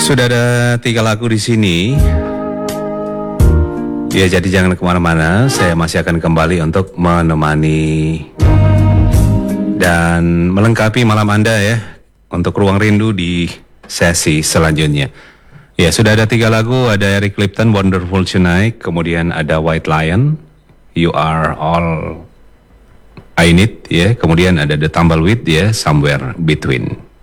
Sudah ada 3 lagu di sini. Ya, jadi jangan kemana-mana. Saya masih akan kembali untuk menemani dan melengkapi malam Anda ya, untuk Ruang Rindu di sesi selanjutnya. Ya, sudah ada 3 lagu. Ada Eric Clapton, Wonderful Tonight. Kemudian ada White Lion, You Are All I Need ya. Kemudian ada The Tumbleweed ya, Somewhere Between.